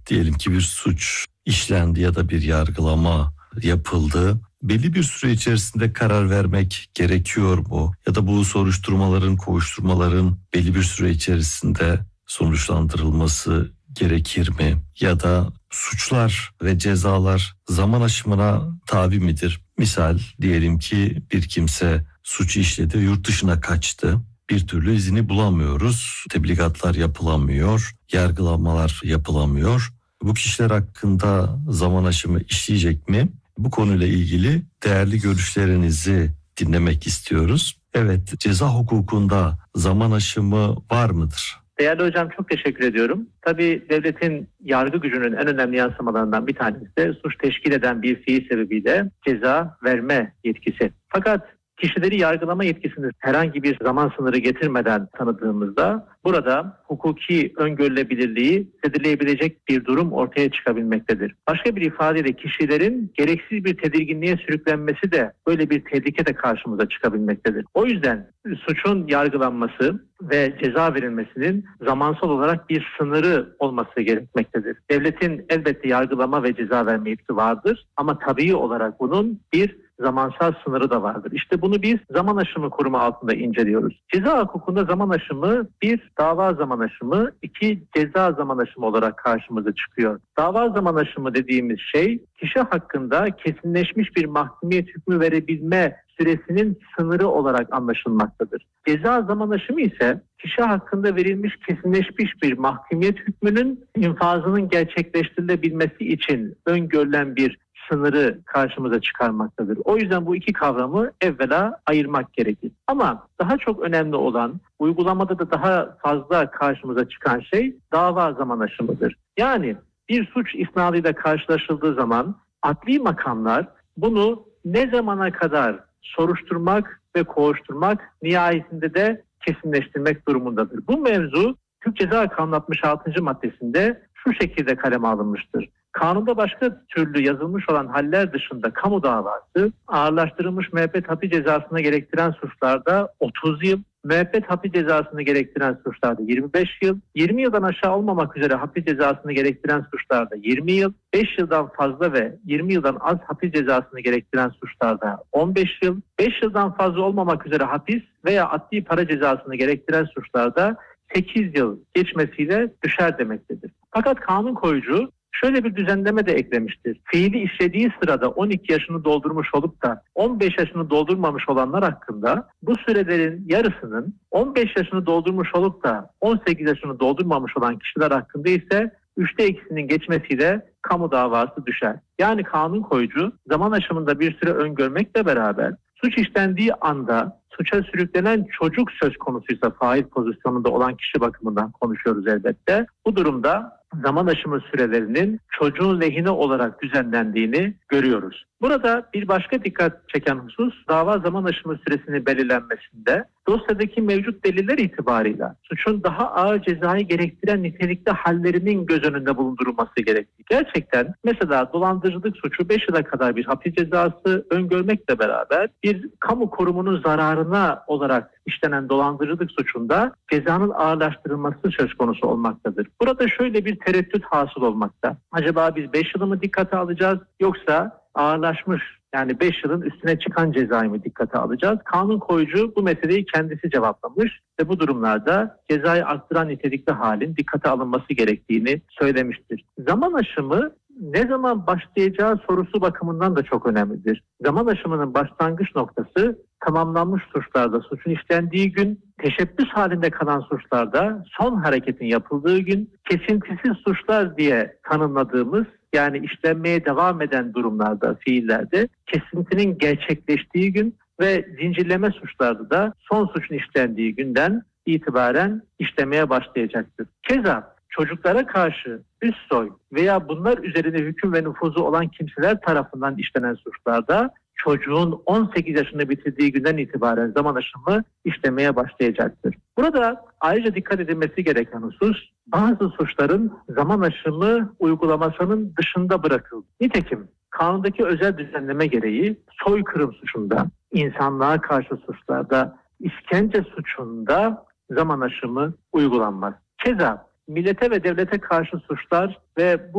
Diyelim ki bir suç işlendi ya da bir yargılama yapıldı. Belli bir süre içerisinde karar vermek gerekiyor mu? Ya da bu soruşturmaların, kovuşturmaların belli bir süre içerisinde sonuçlandırılması gerekir mi? Ya da suçlar ve cezalar zaman aşımına tabi midir? Misal diyelim ki bir kimse suç işledi, yurt dışına kaçtı. Bir türlü izini bulamıyoruz. Tebligatlar yapılamıyor, yargılamalar yapılamıyor. Bu kişiler hakkında zaman aşımı işleyecek mi? Bu konuyla ilgili değerli görüşlerinizi dinlemek istiyoruz. Evet, ceza hukukunda zaman aşımı var mıdır? Değerli hocam, çok teşekkür ediyorum. Tabii devletin yargı gücünün en önemli yansımalarından bir tanesi de suç teşkil eden bir fiil sebebiyle ceza verme yetkisi. Fakat kişileri yargılama yetkisini herhangi bir zaman sınırı getirmeden tanıdığımızda burada hukuki öngörülebilirliği zedeleyebilecek bir durum ortaya çıkabilmektedir. Başka bir ifadeyle kişilerin gereksiz bir tedirginliğe sürüklenmesi de böyle bir tehlike de karşımıza çıkabilmektedir. O yüzden suçun yargılanması ve ceza verilmesinin zamansal olarak bir sınırı olması gerekmektedir. Devletin elbette yargılama ve ceza verme yetkisi vardır ama tabii olarak bunun bir zamansal sınırı da vardır. İşte bunu biz zaman aşımı kurumu altında inceliyoruz. Ceza hukukunda zaman aşımı bir dava zaman aşımı, iki ceza zaman aşımı olarak karşımıza çıkıyor. Dava zaman aşımı dediğimiz şey kişi hakkında kesinleşmiş bir mahkumiyet hükmü verebilme süresinin sınırı olarak anlaşılmaktadır. Ceza zaman aşımı ise kişi hakkında verilmiş kesinleşmiş bir mahkumiyet hükmünün infazının gerçekleştirilebilmesi için öngörülen bir sınırı karşımıza çıkarmaktadır. O yüzden bu iki kavramı evvela ayırmak gerekir. Ama daha çok önemli olan, uygulamada da daha fazla karşımıza çıkan şey dava zaman aşımıdır. Yani bir suç isnadıyla karşılaşıldığı zaman adli makamlar bunu ne zamana kadar soruşturmak ve kovuşturmak, nihayetinde de kesinleştirmek durumundadır. Bu mevzu Türk Ceza Kanunu 66. maddesinde şu şekilde kaleme alınmıştır. Kanunda başka türlü yazılmış olan haller dışında kamu davası ağırlaştırılmış müebbet hapis cezasını gerektiren suçlarda 30 yıl, müebbet hapis cezasını gerektiren suçlarda 25 yıl, 20 yıldan aşağı olmamak üzere hapis cezasını gerektiren suçlarda 20 yıl, 5 yıldan fazla ve 20 yıldan az hapis cezasını gerektiren suçlarda 15 yıl, 5 yıldan fazla olmamak üzere hapis veya adli para cezasını gerektiren suçlarda 8 yıl geçmesiyle düşer demektedir. Fakat kanun koyucu şöyle bir düzenleme de eklemiştir. Fiili işlediği sırada 12 yaşını doldurmuş olup da 15 yaşını doldurmamış olanlar hakkında bu sürelerin yarısının 15 yaşını doldurmuş olup da 18 yaşını doldurmamış olan kişiler hakkında ise 3'te 2'sinin geçmesiyle kamu davası düşer. Yani kanun koyucu zaman aşımında bir süre öngörmekle beraber suç işlendiği anda suça sürüklenen çocuk söz konusuysa fail pozisyonunda olan kişi bakımından konuşuyoruz elbette. Bu durumda zaman aşımı sürelerinin çocuğun lehine olarak düzenlendiğini görüyoruz. Burada bir başka dikkat çeken husus dava zaman aşımı süresinin belirlenmesinde dosyadaki mevcut deliller itibarıyla suçun daha ağır cezayı gerektiren nitelikte hallerinin göz önünde bulundurulması gerektiği. Gerçekten mesela dolandırıcılık suçu 5 yıla kadar bir hapis cezası öngörmekle beraber bir kamu kurumunun zararına olarak işlenen dolandırıcılık suçunda cezanın ağırlaştırılması söz konusu olmaktadır. Burada şöyle bir tereddüt hasıl olmakta. Acaba biz 5 yılı mı dikkate alacağız yoksa ağırlaşmış yani 5 yılın üstüne çıkan cezayı mı dikkate alacağız? Kanun koyucu bu meseleyi kendisi cevaplamış ve bu durumlarda cezayı arttıran nitelikli halin dikkate alınması gerektiğini söylemiştir. Zaman aşımı ne zaman başlayacağı sorusu bakımından da çok önemlidir. Zaman aşımının başlangıç noktası tamamlanmış suçlarda suçun işlendiği gün, teşebbüs halinde kalan suçlarda son hareketin yapıldığı gün, kesintisiz suçlar diye tanımladığımız yani işlenmeye devam eden durumlarda, fiillerde kesintinin gerçekleştiği gün ve zincirleme suçlarda da son suçun işlendiği günden itibaren işlemeye başlayacaktır. Keza çocuklara karşı üst soy veya bunlar üzerine hüküm ve nüfuzu olan kimseler tarafından işlenen suçlarda çocuğun 18 yaşını bitirdiği günden itibaren zaman aşımı işlemeye başlayacaktır. Burada ayrıca dikkat edilmesi gereken husus bazı suçların zaman aşımı uygulamasının dışında bırakıldı. Nitekim kanundaki özel düzenleme gereği soykırım suçunda, insanlığa karşı suçlarda, işkence suçunda zaman aşımı uygulanmaz. Keza millete ve devlete karşı suçlar ve bu